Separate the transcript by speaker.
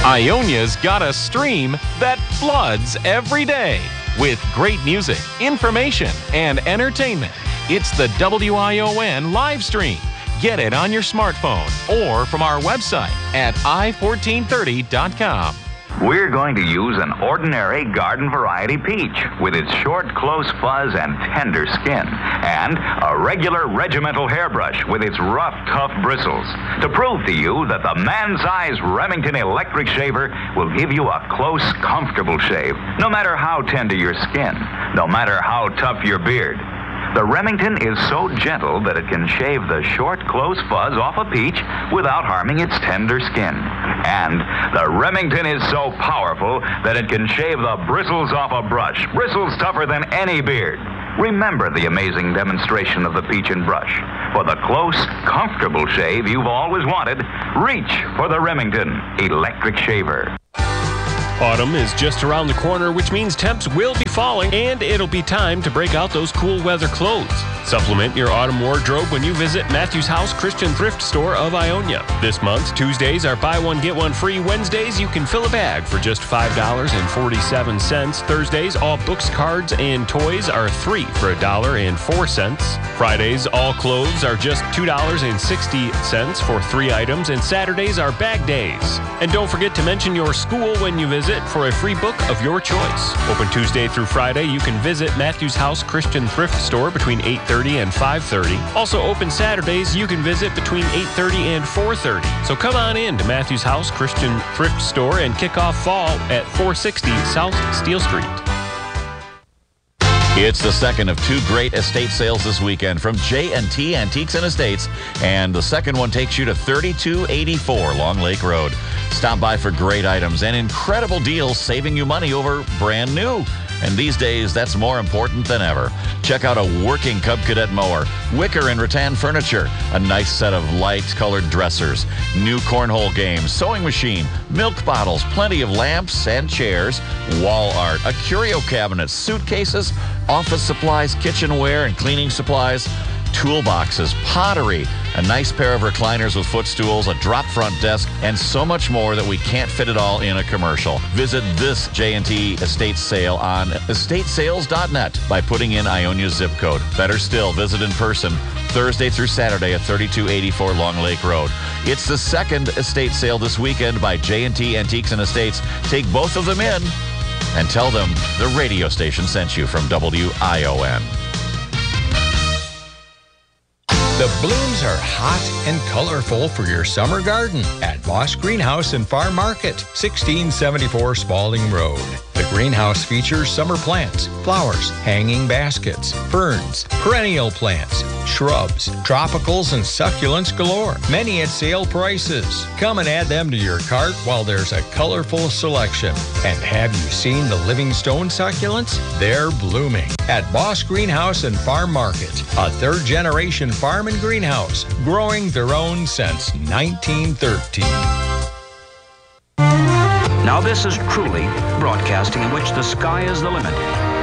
Speaker 1: Ionia's got a stream that floods every day with great music, information, and entertainment. It's the WION live stream. Get it on your smartphone or from our website at i1430.com.
Speaker 2: We're going to use an ordinary garden variety peach with its short, close fuzz and tender skin, and a regular regimental hairbrush with its rough, tough bristles, to prove to you that the man-size Remington electric shaver will give you a close, comfortable shave, no matter how tender your skin, no matter how tough your beard. The Remington is so gentle that it can shave the short, close fuzz off a peach without harming its tender skin. And the Remington is so powerful that it can shave the bristles off a brush, bristles tougher than any beard. Remember the amazing demonstration of the peach and brush. For the close, comfortable shave you've always wanted, reach for the Remington electric shaver.
Speaker 3: Autumn is just around the corner, which means temps will be falling, and it'll be time to break out those cool weather clothes. Supplement your autumn wardrobe when you visit Matthews House Christian Thrift Store of Ionia. This month, Tuesdays are buy one, get one free. Wednesdays, you can fill a bag for just $5.47. Thursdays, all books, cards, and toys are $3 for $1.04. Fridays, all clothes are just $2.60 for 3 items, and Saturdays are bag days. And don't forget to mention your school when you visit for a free book of your choice. Open Tuesday through Friday. You can visit Matthews House Christian Thrift Store between 8:30 and 5:30. Also open Saturdays. You can visit between 8:30 and 4:30. So come on in to Matthews House Christian Thrift Store and kick off fall at 460 South Steel Street.
Speaker 4: It's the second of 2 great estate sales this weekend from J&T Antiques and Estates, and the second one takes you to 3284 Long Lake Road. Stop by for great items and incredible deals, saving you money over brand new. And these days, that's more important than ever. Check out a working Cub Cadet mower, wicker and rattan furniture, a nice set of light-colored dressers, new cornhole games, sewing machine, milk bottles, plenty of lamps and chairs, wall art, a curio cabinet, suitcases, office supplies, kitchenware and cleaning supplies, toolboxes, pottery, a nice pair of recliners with footstools, a drop front desk, and so much more that we can't fit it all in a commercial. Visit this J&T estate sale on estatesales.net by putting in Ionia's zip code. Better still, visit in person Thursday through Saturday at 3284 Long Lake Road. It's the second estate sale this weekend by J&T Antiques and Estates. Take both of them in and tell them the radio station sent you from WION.
Speaker 5: The blooms are hot and colorful for your summer garden at Boss Greenhouse and Farm Market, 1674 Spalding Road. The greenhouse features summer plants, flowers, hanging baskets, ferns, perennial plants, shrubs, tropicals, and succulents galore, many at sale prices. Come and add them to your cart while there's a colorful selection. And have you seen the Livingstone succulents? They're blooming at Boss Greenhouse and Farm Market, a third-generation farm and greenhouse, growing their own since 1913.
Speaker 6: Now this is truly broadcasting in which the sky is the limit.